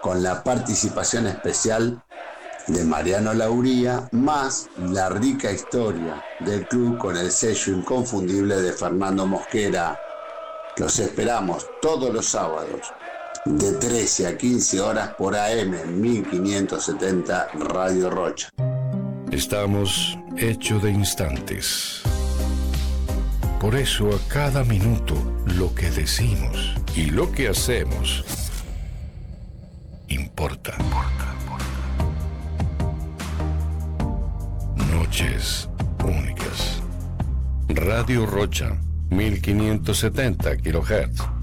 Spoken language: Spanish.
con la participación especial de Mariano Lauría, más la rica historia del club con el sello inconfundible de Fernando Mosquera. Los esperamos todos los sábados de 13 a 15 horas por AM 1570 Radio Rocha. Estamos hechos de instantes. Por eso a cada minuto lo que decimos y lo que hacemos importa. Noches únicas. Radio Rocha, 1570 kHz.